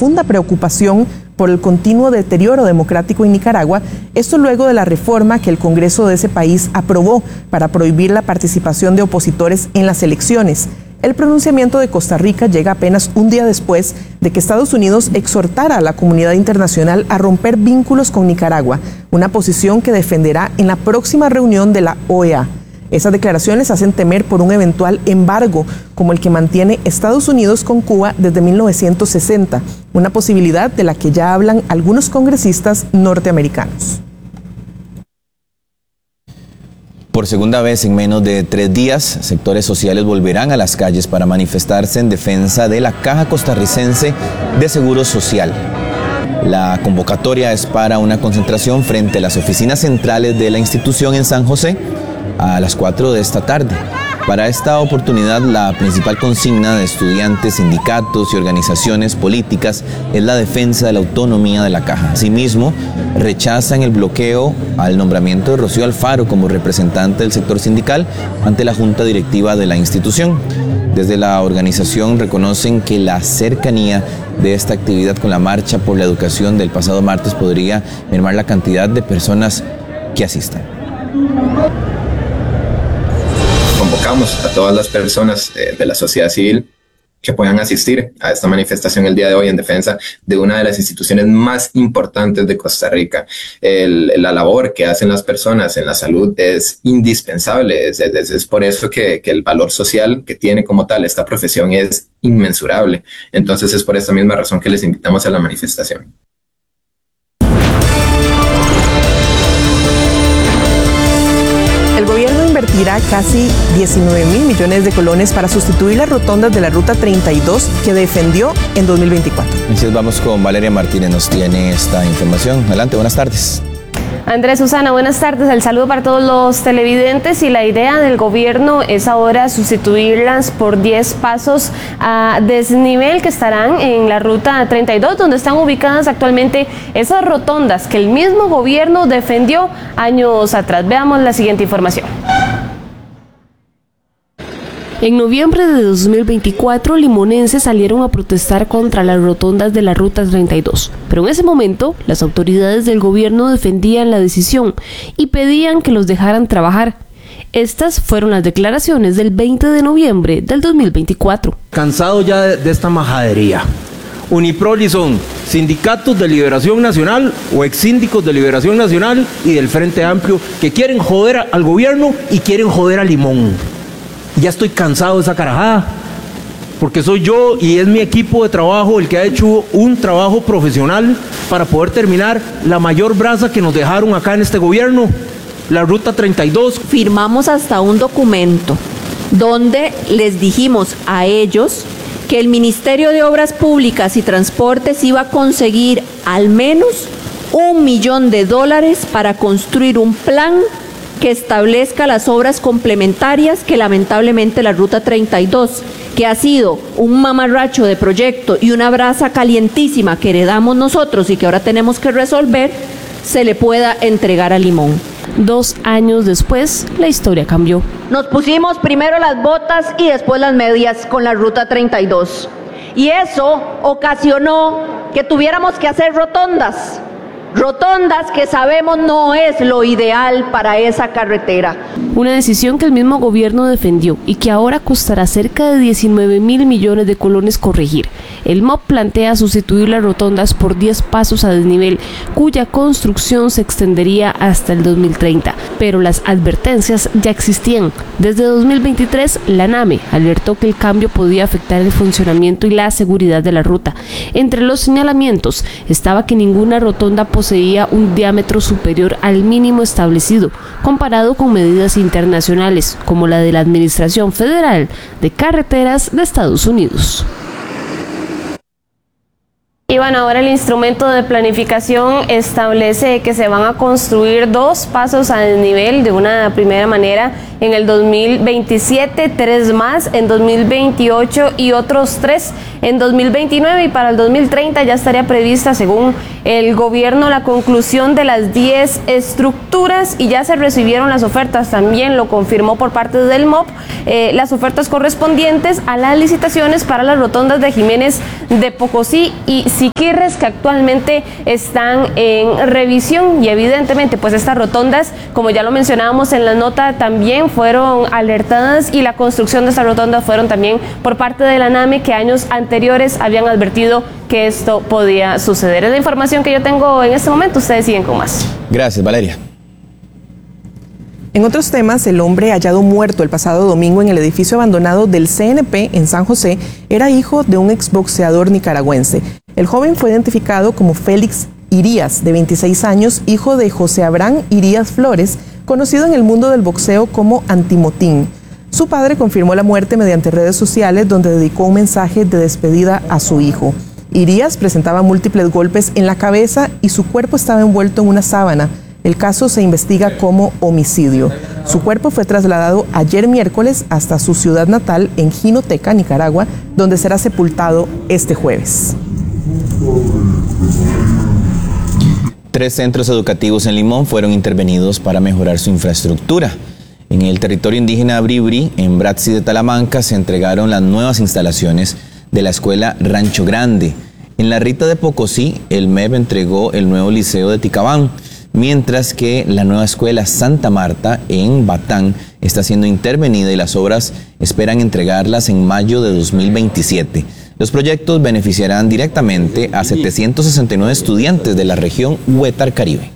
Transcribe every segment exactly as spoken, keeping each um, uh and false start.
profunda preocupación por el continuo deterioro democrático en Nicaragua, esto luego de la reforma que el Congreso de ese país aprobó para prohibir la participación de opositores en las elecciones. El pronunciamiento de Costa Rica llega apenas un día después de que Estados Unidos exhortara a la comunidad internacional a romper vínculos con Nicaragua, una posición que defenderá en la próxima reunión de la O E A. Esas declaraciones hacen temer por un eventual embargo como el que mantiene Estados Unidos con Cuba desde mil novecientos sesenta, una posibilidad de la que ya hablan algunos congresistas norteamericanos. Por segunda vez en menos de tres días, sectores sociales volverán a las calles para manifestarse en defensa de la Caja Costarricense de Seguro Social. La convocatoria es para una concentración frente a las oficinas centrales de la institución en San José a las cuatro de esta tarde. Para esta oportunidad, la principal consigna de estudiantes, sindicatos y organizaciones políticas es la defensa de la autonomía de la Caja. Asimismo, rechazan el bloqueo al nombramiento de Rocío Alfaro como representante del sector sindical ante la junta directiva de la institución. Desde la organización reconocen que la cercanía de esta actividad con la marcha por la educación del pasado martes podría mermar la cantidad de personas que asistan. Convocamos a todas las personas eh, de la sociedad civil que puedan asistir a esta manifestación el día de hoy en defensa de una de las instituciones más importantes de Costa Rica. El, la labor que hacen las personas en la salud es indispensable, es, es, es por eso que, que el valor social que tiene como tal esta profesión es inmensurable. Entonces es por esta misma razón que les invitamos a la manifestación. El gobierno invertirá casi diecinueve mil millones de colones para sustituir las rotondas de la Ruta treinta y dos que defendió en dos mil veinticuatro. Entonces vamos con Valeria Martínez, nos tiene esta información. Adelante, buenas tardes. Andrés, Susana, buenas tardes. El saludo para todos los televidentes. Y la idea del gobierno es ahora sustituirlas por diez pasos a desnivel que estarán en la Ruta treinta y dos, donde están ubicadas actualmente esas rotondas que el mismo gobierno defendió años atrás. Veamos la siguiente información. En noviembre de dos mil veinticuatro, limonenses salieron a protestar contra las rotondas de la Ruta treinta y dos, pero en ese momento las autoridades del gobierno defendían la decisión y pedían que los dejaran trabajar. Estas fueron las declaraciones del veinte de noviembre del dos mil veinticuatro. Cansado ya de, de esta majadería. Uniproli son sindicatos de Liberación Nacional o exsíndicos de Liberación Nacional y del Frente Amplio que quieren joder al gobierno y quieren joder a Limón. Ya estoy cansado de esa carajada, porque soy yo y es mi equipo de trabajo el que ha hecho un trabajo profesional para poder terminar la mayor brasa que nos dejaron acá en este gobierno, la Ruta treinta y dos. Firmamos hasta un documento donde les dijimos a ellos que el Ministerio de Obras Públicas y Transportes iba a conseguir al menos un millón de dólares para construir un plan que establezca las obras complementarias que lamentablemente la Ruta treinta y dos, que ha sido un mamarracho de proyecto y una brasa calientísima que heredamos nosotros y que ahora tenemos que resolver, se le pueda entregar a Limón. Dos años después, la historia cambió. Nos pusimos primero las botas y después las medias con la Ruta treinta y dos. Y eso ocasionó que tuviéramos que hacer rotondas. Rotondas que sabemos no es lo ideal para esa carretera. Una decisión que el mismo gobierno defendió y que ahora costará cerca de diecinueve mil millones de colones corregir. El M O P plantea sustituir las rotondas por diez pasos a desnivel, cuya construcción se extendería hasta el dos mil treinta. Pero las advertencias ya existían. Desde dos mil veintitrés, la NAME alertó que el cambio podía afectar el funcionamiento y la seguridad de la ruta. Entre los señalamientos estaba que ninguna rotonda poseía un diámetro superior al mínimo establecido, comparado con medidas internacionales, como la de la Administración Federal de Carreteras de Estados Unidos. Iván, ahora el instrumento de planificación establece que se van a construir dos pasos a desnivel de una primera manera en el dos mil veintisiete, tres más en dos mil veintiocho y otros tres en dos mil veintinueve, y para el dos mil treinta ya estaría prevista, según el gobierno, la conclusión de las diez estructuras, y ya se recibieron las ofertas. También lo confirmó por parte del M O P eh, las ofertas correspondientes a las licitaciones para las rotondas de Jiménez de Pocosí y Siquirres, que actualmente están en revisión, y evidentemente pues estas rotondas, como ya lo mencionábamos en la nota, también fueron alertadas, y la construcción de estas rotondas fueron también por parte de la NAME, que años anteriores habían advertido que esto podía suceder. Es la información que yo tengo en este momento. Ustedes siguen con más. Gracias, Valeria. En otros temas, el hombre hallado muerto el pasado domingo en el edificio abandonado del C N P en San José era hijo de un exboxeador nicaragüense. El joven fue identificado como Félix Irías, de veintiséis años, hijo de José Abraham Irías Flores, conocido en el mundo del boxeo como Antimotín. Su padre confirmó la muerte mediante redes sociales, donde dedicó un mensaje de despedida a su hijo. Irías presentaba múltiples golpes en la cabeza y su cuerpo estaba envuelto en una sábana. El caso se investiga como homicidio. Su cuerpo fue trasladado ayer miércoles hasta su ciudad natal en Jinoteca, Nicaragua, donde será sepultado este jueves. Tres centros educativos en Limón fueron intervenidos para mejorar su infraestructura. En el territorio indígena Bribri, en Bratzi de Talamanca, se entregaron las nuevas instalaciones de la escuela Rancho Grande. En la Rita de Pocosí, el M E B entregó el nuevo liceo de Ticabán, mientras que la nueva escuela Santa Marta en Batán está siendo intervenida y las obras esperan entregarlas en mayo de dos mil veintisiete. Los proyectos beneficiarán directamente a setecientos sesenta y nueve estudiantes de la región Huetar Caribe.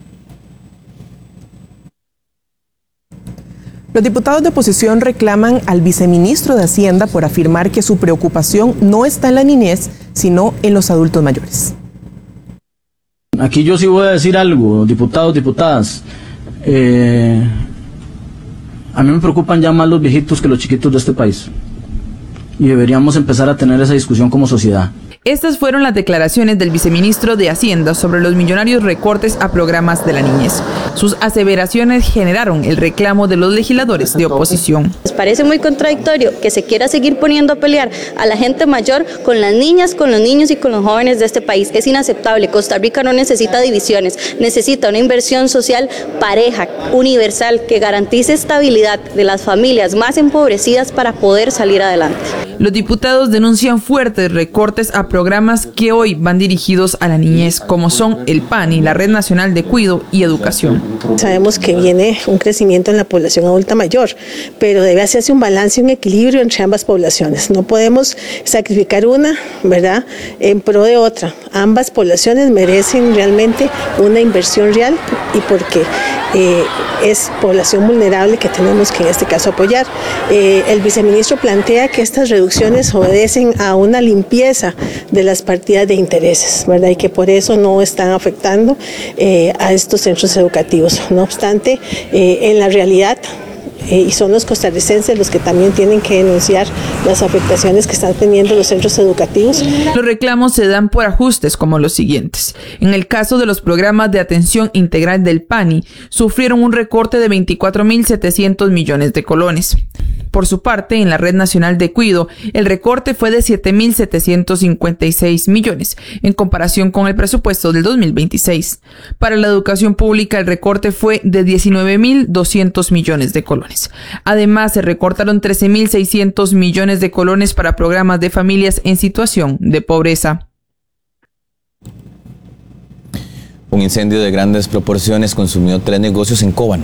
Los diputados de oposición reclaman al viceministro de Hacienda por afirmar que su preocupación no está en la niñez, sino en los adultos mayores. Aquí yo sí voy a decir algo, diputados, diputadas. Eh, a mí me preocupan ya más los viejitos que los chiquitos de este país. Y deberíamos empezar a tener esa discusión como sociedad. Estas fueron las declaraciones del viceministro de Hacienda sobre los millonarios recortes a programas de la niñez. Sus aseveraciones generaron el reclamo de los legisladores de oposición. Nos parece muy contradictorio que se quiera seguir poniendo a pelear a la gente mayor con las niñas, con los niños y con los jóvenes de este país. Es inaceptable. Costa Rica no necesita divisiones, necesita una inversión social pareja, universal, que garantice estabilidad de las familias más empobrecidas para poder salir adelante. Los diputados denuncian fuertes recortes a programas que hoy van dirigidos a la niñez, como son el P A N I, la Red Nacional de Cuido y Educación. Sabemos que viene un crecimiento en la población adulta mayor, pero debe hacerse un balance y un equilibrio entre ambas poblaciones. No podemos sacrificar una, ¿verdad?, en pro de otra. Ambas poblaciones merecen realmente una inversión real, y porque eh, es población vulnerable que tenemos que en este caso apoyar. Eh, el viceministro plantea que estas reducciones obedecen a una limpieza de las partidas de intereses, ¿verdad?, y que por eso no están afectando eh, a estos centros educativos. No obstante, eh, en la realidad, eh, y son los costarricenses los que también tienen que denunciar las afectaciones que están teniendo los centros educativos. Los reclamos se dan por ajustes como los siguientes. En el caso de los programas de atención integral del P A N I, sufrieron un recorte de veinticuatro mil setecientos millones de colones. Por su parte, en la Red Nacional de Cuido, el recorte fue de siete mil setecientos cincuenta y seis millones, en comparación con el presupuesto del dos mil veintiséis. Para la educación pública, el recorte fue de diecinueve mil doscientos millones de colones. Además, se recortaron trece mil seiscientos millones de colones para programas de familias en situación de pobreza. Un incendio de grandes proporciones consumió tres negocios en Cóbano.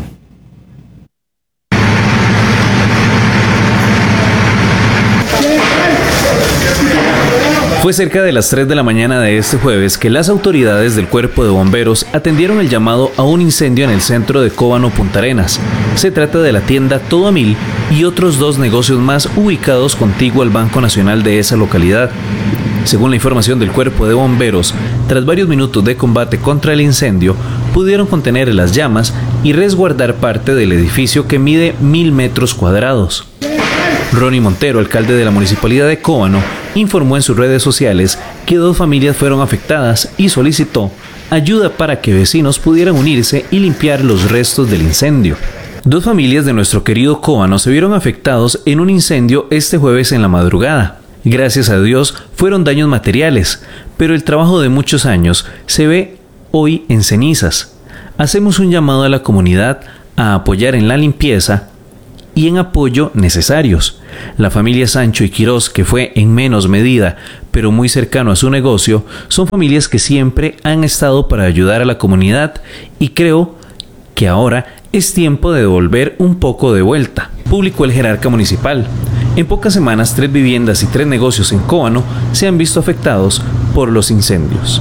Fue cerca de las tres de la mañana de este jueves que las autoridades del Cuerpo de Bomberos atendieron el llamado a un incendio en el centro de Cóbano, Punta Arenas. Se trata de la tienda Todo a Mil y otros dos negocios más ubicados contiguo al Banco Nacional de esa localidad. Según la información del Cuerpo de Bomberos, tras varios minutos de combate contra el incendio, pudieron contener las llamas y resguardar parte del edificio que mide mil metros cuadrados. Ronnie Montero, alcalde de la Municipalidad de Cóbano, informó en sus redes sociales que dos familias fueron afectadas y solicitó ayuda para que vecinos pudieran unirse y limpiar los restos del incendio. Dos familias de nuestro querido Cóbano se vieron afectados en un incendio este jueves en la madrugada. Gracias a Dios fueron daños materiales, pero el trabajo de muchos años se ve hoy en cenizas. Hacemos un llamado a la comunidad a apoyar en la limpieza y en apoyo necesarios. La familia Sancho y Quirós, que fue en menos medida, pero muy cercano a su negocio, son familias que siempre han estado para ayudar a la comunidad y creo que ahora es tiempo de devolver un poco de vuelta, publicó el jerarca municipal. En pocas semanas, tres viviendas y tres negocios en Cóbano se han visto afectados por los incendios.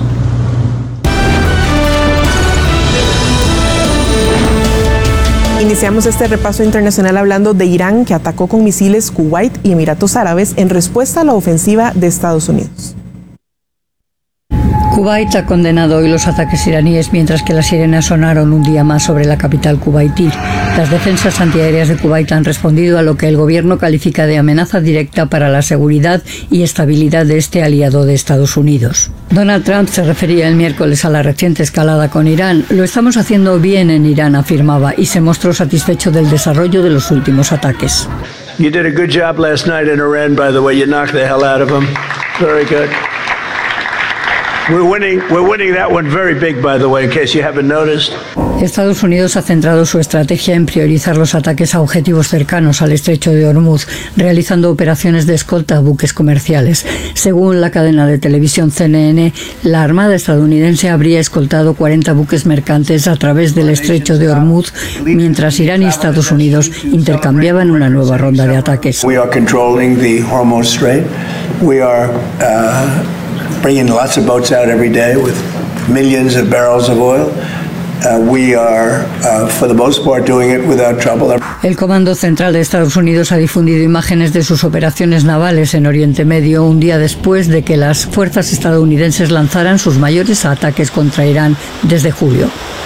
Iniciamos este repaso internacional hablando de Irán, que atacó con misiles Kuwait y Emiratos Árabes en respuesta a la ofensiva de Estados Unidos. Kuwait ha condenado hoy los ataques iraníes, mientras que las sirenas sonaron un día más sobre la capital kuwaití. Las defensas antiaéreas de Kuwait han respondido a lo que el gobierno califica de amenaza directa para la seguridad y estabilidad de este aliado de Estados Unidos. Donald Trump se refería el miércoles a la reciente escalada con Irán. Lo estamos haciendo bien en Irán, afirmaba, y se mostró satisfecho del desarrollo de los últimos ataques. You did a good job last night in Iran, by the way. You knocked the hell out of them. Very good. We're winning, we're winning that one very big, by the way, in case you haven't noticed. Estados Unidos ha centrado su estrategia en priorizar los ataques a objetivos cercanos al estrecho de Hormuz, realizando operaciones de escolta a buques comerciales. Según la cadena de televisión C N N, la Armada estadounidense habría escoltado cuarenta buques mercantes a través del estrecho de Hormuz, mientras Irán y Estados Unidos intercambiaban una nueva ronda de ataques. We are controlling the Hormuz Strait. We are uh, bringing lots of boats out every day with millions of barrels of oil. Uh, we are, uh, for the most part, doing it without trouble. El Comando Central de Estados Unidos ha difundido imágenes de sus operaciones navales en Oriente Medio un día después de que las fuerzas estadounidenses lanzaran sus mayores ataques contra Irán desde julio.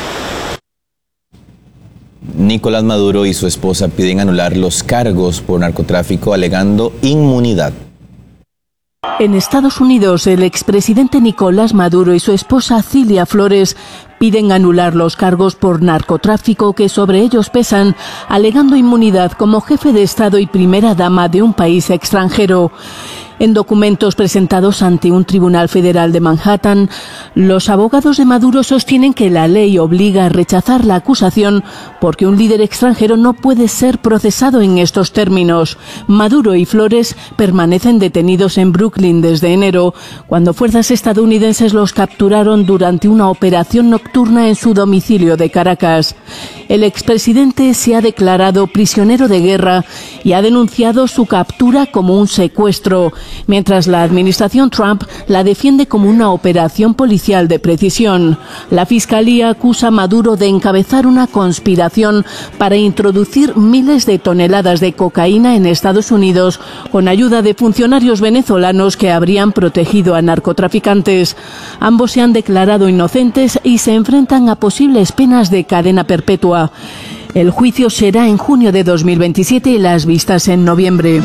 Nicolás Maduro y su esposa piden anular los cargos por narcotráfico alegando inmunidad. En Estados Unidos, el expresidente Nicolás Maduro y su esposa Cilia Flores piden anular los cargos por narcotráfico que sobre ellos pesan, alegando inmunidad como jefe de Estado y primera dama de un país extranjero. En documentos presentados ante un tribunal federal de Manhattan, los abogados de Maduro sostienen que la ley obliga a rechazar la acusación porque un líder extranjero no puede ser procesado en estos términos. Maduro y Flores permanecen detenidos en Brooklyn desde enero, cuando fuerzas estadounidenses los capturaron durante una operación nocturna en su domicilio de Caracas. El expresidente se ha declarado prisionero de guerra y ha denunciado su captura como un secuestro, mientras la administración Trump la defiende como una operación policial de precisión. La Fiscalía acusa a Maduro de encabezar una conspiración para introducir miles de toneladas de cocaína en Estados Unidos con ayuda de funcionarios venezolanos que habrían protegido a narcotraficantes. Ambos se han declarado inocentes y se enfrentan a posibles penas de cadena perpetua. El juicio será en junio de dos mil veintisiete y las vistas en noviembre.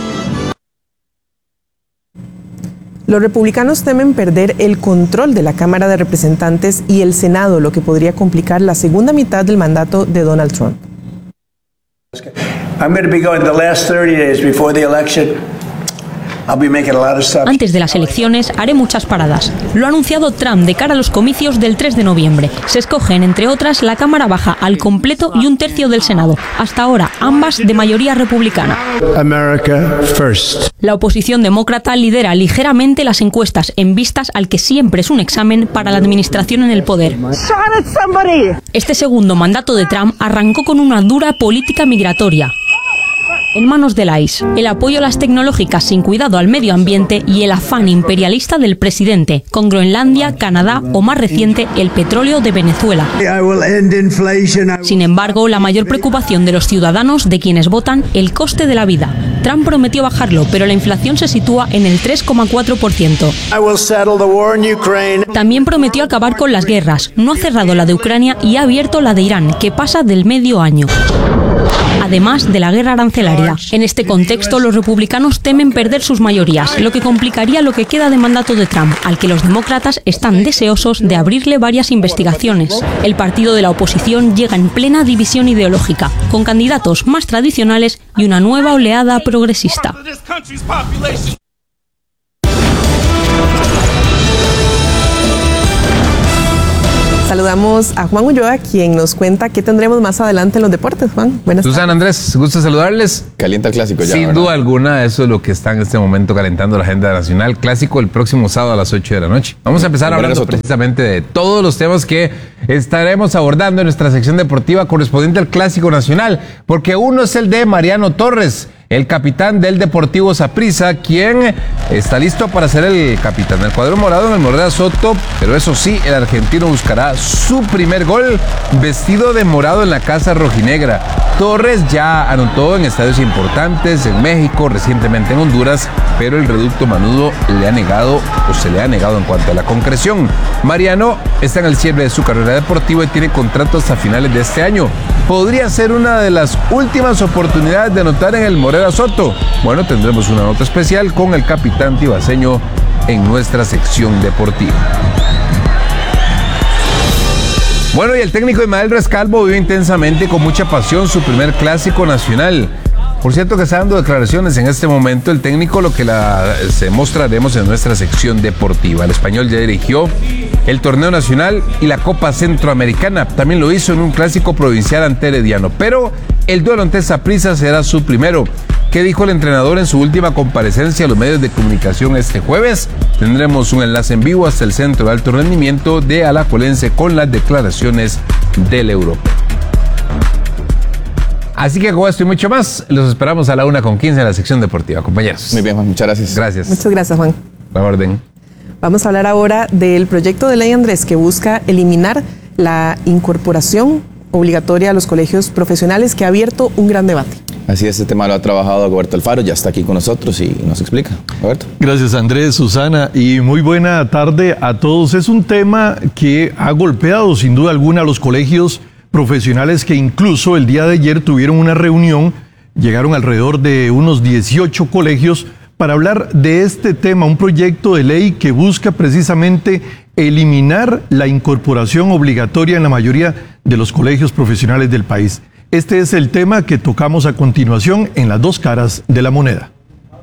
Los republicanos temen perder el control de la Cámara de Representantes y el Senado, lo que podría complicar la segunda mitad del mandato de Donald Trump. I'm going to be going the last thirty days before the election. Antes de las elecciones haré muchas paradas. Lo ha anunciado Trump de cara a los comicios del tres de noviembre. Se escogen, entre otras, la Cámara Baja al completo y un tercio del Senado. Hasta ahora, ambas de mayoría republicana. America first. La oposición demócrata lidera ligeramente las encuestas en vistas al que siempre es un examen para la administración en el poder. Este segundo mandato de Trump arrancó con una dura política migratoria en manos del I C E, el apoyo a las tecnológicas sin cuidado al medio ambiente y el afán imperialista del presidente, con Groenlandia, Canadá o, más reciente, el petróleo de Venezuela. Sin embargo, la mayor preocupación de los ciudadanos, de quienes votan, el coste de la vida. Trump prometió bajarlo, pero la inflación se sitúa en el tres coma cuatro por ciento. También prometió acabar con las guerras, no ha cerrado la de Ucrania y ha abierto la de Irán, que pasa del medio año. Además de la guerra arancelaria. En este contexto, los republicanos temen perder sus mayorías, lo que complicaría lo que queda de mandato de Trump, al que los demócratas están deseosos de abrirle varias investigaciones. El partido de la oposición llega en plena división ideológica, con candidatos más tradicionales y una nueva oleada progresista. Saludos Saludamos a Juan Ulloa, quien nos cuenta qué tendremos más adelante en los deportes. Juan, buenas tardes. Susana, Andrés, gusto saludarles. Calienta el clásico ya, Sin ¿verdad? duda alguna, eso es lo que está en este momento calentando la agenda nacional. Clásico el próximo sábado a las ocho de la noche. Vamos a empezar hablando precisamente de todos los temas que estaremos abordando en nuestra sección deportiva correspondiente al Clásico Nacional, porque uno es el de Mariano Torres, el capitán del Deportivo Saprissa, quien está listo para ser el capitán del cuadro morado en el Morera Soto, pero eso sí, el argentino buscará su primer gol vestido de morado en la casa rojinegra. Torres ya anotó en estadios importantes en México, recientemente en Honduras, pero el reducto manudo le ha negado o se le ha negado en cuanto a la concreción. Mariano está en el cierre de su carrera deportiva y tiene contrato hasta finales de este año. Podría ser una de las últimas oportunidades de anotar en el Morera Soto. Bueno, tendremos una nota especial con el capitán tibaseño en nuestra sección deportiva. Bueno, y el técnico Ismael Rescalvo vive intensamente, con mucha pasión, su primer Clásico Nacional. Por cierto que está dando declaraciones en este momento el técnico, lo que la, se mostraremos en nuestra sección deportiva. El español ya dirigió el torneo nacional y la Copa Centroamericana. También lo hizo en un clásico provincial ante Herediano, pero el duelo ante Saprissa será su primero. ¿Qué dijo el entrenador en su última comparecencia a los medios de comunicación este jueves? Tendremos un enlace en vivo hasta el Centro de Alto Rendimiento de Alajuelense con las declaraciones del europeo. Así que con esto y mucho más, los esperamos a la una con quince en la sección deportiva, compañeros. Muy bien, Juan, muchas gracias. Gracias. Muchas gracias, Juan. La orden. Vamos a hablar ahora del proyecto de ley, Andrés, que busca eliminar la incorporación obligatoria a los colegios profesionales, que ha abierto un gran debate. Así es, este tema lo ha trabajado Roberto Alfaro, ya está aquí con nosotros y nos explica. Roberto. Gracias, Andrés, Susana, y muy buena tarde a todos. Es un tema que ha golpeado sin duda alguna a los colegios profesionales, que incluso el día de ayer tuvieron una reunión, llegaron alrededor de unos dieciocho colegios para hablar de este tema, un proyecto de ley que busca precisamente eliminar la incorporación obligatoria en la mayoría de los colegios profesionales del país. Este es el tema que tocamos a continuación en las dos caras de la moneda.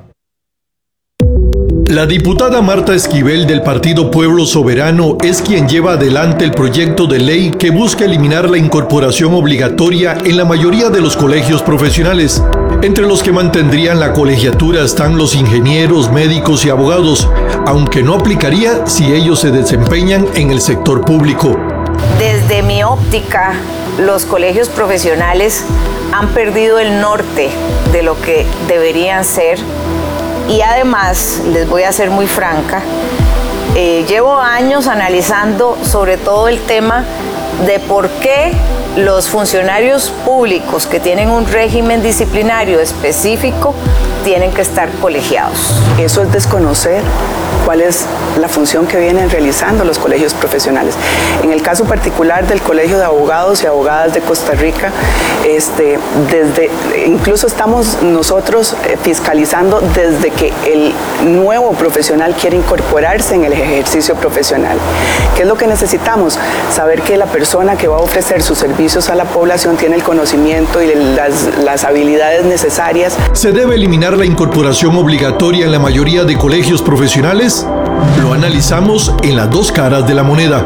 La diputada Marta Esquivel del Partido Pueblo Soberano es quien lleva adelante el proyecto de ley que busca eliminar la incorporación obligatoria en la mayoría de los colegios profesionales. Entre los que mantendrían la colegiatura están los ingenieros, médicos y abogados, aunque no aplicaría si ellos se desempeñan en el sector público. Desde mi óptica, los colegios profesionales han perdido el norte de lo que deberían ser. Y además, les voy a ser muy franca, eh, llevo años analizando sobre todo el tema de por qué los funcionarios públicos que tienen un régimen disciplinario específico tienen que estar colegiados. Eso es desconocer cuál es la función que vienen realizando los colegios profesionales. En el caso particular del Colegio de Abogados y Abogadas de Costa Rica, este, desde, incluso estamos nosotros fiscalizando desde que el nuevo profesional quiere incorporarse en el ejercicio profesional. ¿Qué es lo que necesitamos? Saber que la persona que va a ofrecer sus servicios a la población tiene el conocimiento y las, las habilidades necesarias. ¿Se debe eliminar la incorporación obligatoria en la mayoría de colegios profesionales? Lo analizamos en las dos caras de la moneda.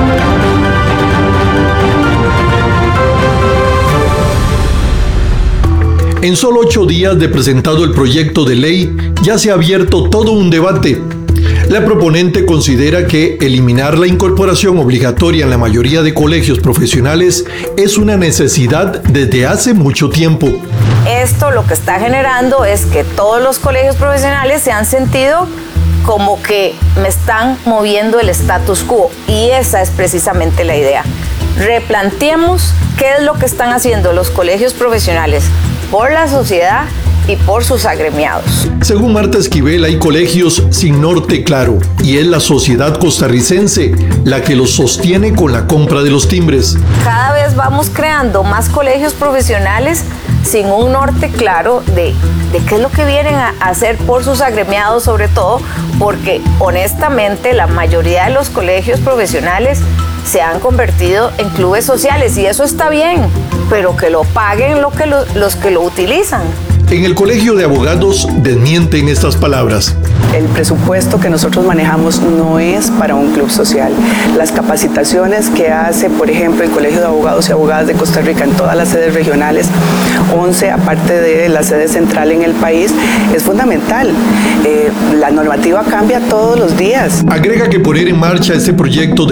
En solo ocho días de presentado el proyecto de ley, ya se ha abierto todo un debate. La proponente considera que eliminar la incorporación obligatoria en la mayoría de colegios profesionales es una necesidad desde hace mucho tiempo. Esto lo que está generando es que todos los colegios profesionales se han sentido como que me están moviendo el status quo, y esa es precisamente la idea. Replanteemos qué es lo que están haciendo los colegios profesionales por la sociedad y por sus agremiados. Según Marta Esquivel, hay colegios sin norte claro, y es la sociedad costarricense la que los sostiene con la compra de los timbres. Cada vez vamos creando más colegios profesionales sin un norte claro de, de qué es lo que vienen a hacer por sus agremiados, sobre todo porque honestamente la mayoría de los colegios profesionales se han convertido en clubes sociales, y eso está bien, pero que lo paguen lo que lo, los que lo utilizan. En el Colegio de Abogados desmienten estas palabras. El presupuesto que nosotros manejamos no es para un club social. Las capacitaciones que hace, por ejemplo, el Colegio de Abogados y Abogadas de Costa Rica en todas las sedes regionales, once aparte de la sede central en el país, es fundamental. Eh, la normativa cambia todos los días. Agrega que poner en marcha este proyecto de